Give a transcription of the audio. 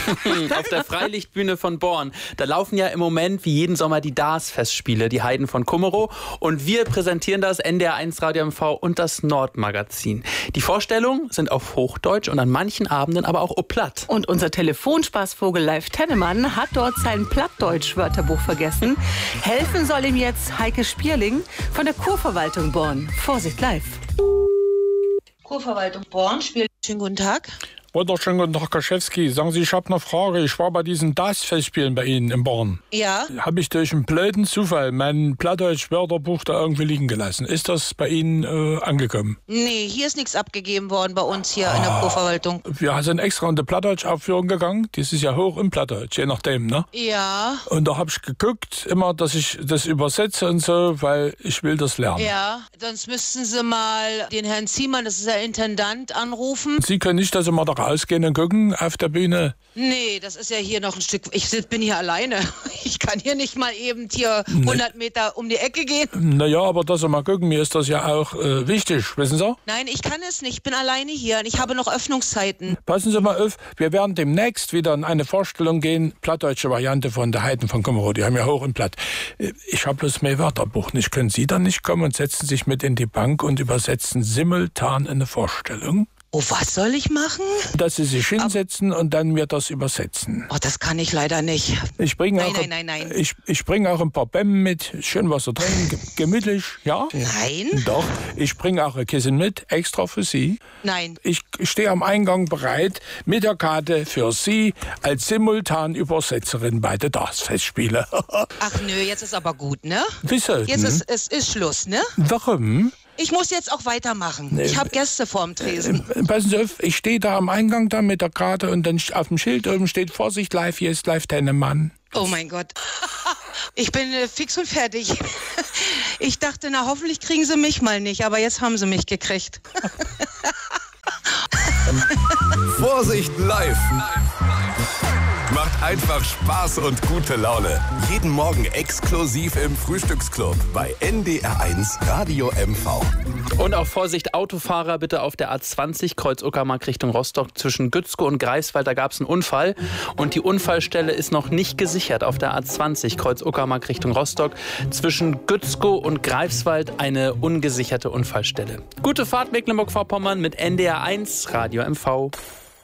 Auf der Freilichtbühne von Born. Da laufen ja im Moment wie jeden Sommer die DARS-Festspiele, die Heiden von Kummerow. Und wir präsentieren das NDR1 Radio MV und das Nordmagazin. Die Vorstellungen sind auf Hochdeutsch und an manchen Abenden aber auch platt. Und unser Telefonspaßvogel Leif Tennemann hat dort sein Plattdeutsch-Wörterbuch vergessen. Helfen soll ihm jetzt Heike Spierling von der Kurverwaltung Born. Vorsicht, Leif. Kurverwaltung Born, schönen guten Tag. Wunderschönen guten Tag, Kaschewski. Sagen Sie, ich habe eine Frage. Ich war bei diesen DAS-Festspielen bei Ihnen in Born. Ja. Habe ich durch einen blöden Zufall mein Plattdeutsch-Wörterbuch da irgendwie liegen gelassen. Ist das bei Ihnen angekommen? Nee, hier ist nichts abgegeben worden bei uns hier in der Kurverwaltung. Wir sind extra in die Plattdeutsch-Aufführung gegangen. Das ist ja hoch im Plattdeutsch, je nachdem, ne? Ja. Und da habe ich geguckt, immer, dass ich das übersetze und so, weil ich will das lernen. Ja, sonst müssten Sie mal den Herrn Ziemann, das ist der Intendant, anrufen. Sie können nicht, dass Sie mal da rausgehen und gucken auf der Bühne? Nee, das ist ja hier noch ein Stück. Ich bin hier alleine. Ich kann hier nicht mal eben hier 100 Meter um die Ecke gehen. Naja, aber dass Sie mal gucken, mir ist das ja auch wichtig, wissen Sie? Nein, ich kann es nicht. Ich bin alleine hier und ich habe noch Öffnungszeiten. Passen Sie mal auf, wir werden demnächst wieder in eine Vorstellung gehen, plattdeutsche Variante von der Heiden von Kummerow. Die haben ja hoch und platt. Ich habe bloß mein Wörterbuch nicht. Können Sie dann nicht kommen und setzen sich mit in die Bank und übersetzen simultan eine Vorstellung? Oh, was soll ich machen? Dass Sie sich hinsetzen und dann mir das übersetzen. Oh, das kann ich leider nicht. Ich bringe Nein. Ich bringe auch ein paar Bämmen mit, schön Wasser drin, gemütlich, ja? Nein? Doch, ich bringe auch ein Kissen mit, extra für Sie. Nein. Ich stehe am Eingang bereit mit der Karte für Sie als Simultanübersetzerin bei den DARS-Festspielen. Ach nö, jetzt ist aber gut, ne? Wieso? Jetzt ist Schluss, ne? Warum? Ich muss jetzt auch weitermachen. Ich habe Gäste vorm Tresen. Passen Sie auf, ich stehe da am Eingang da mit der Karte und dann auf dem Schild oben steht Vorsicht, Leif, hier ist Leif Tennemann. Oh mein Gott. Ich bin fix und fertig. Ich dachte, na hoffentlich kriegen Sie mich mal nicht, aber jetzt haben Sie mich gekriegt. Vorsicht, Live! Macht einfach Spaß und gute Laune. Jeden Morgen exklusiv im Frühstücksclub bei NDR1 Radio MV. Und auch Vorsicht, Autofahrer, bitte auf der A20 Kreuz Uckermark Richtung Rostock zwischen Gützkow und Greifswald. Da gab es einen Unfall und die Unfallstelle ist noch nicht gesichert. Auf der A20 Kreuz Uckermark Richtung Rostock zwischen Gützkow und Greifswald eine ungesicherte Unfallstelle. Gute Fahrt Mecklenburg-Vorpommern mit NDR1 Radio MV.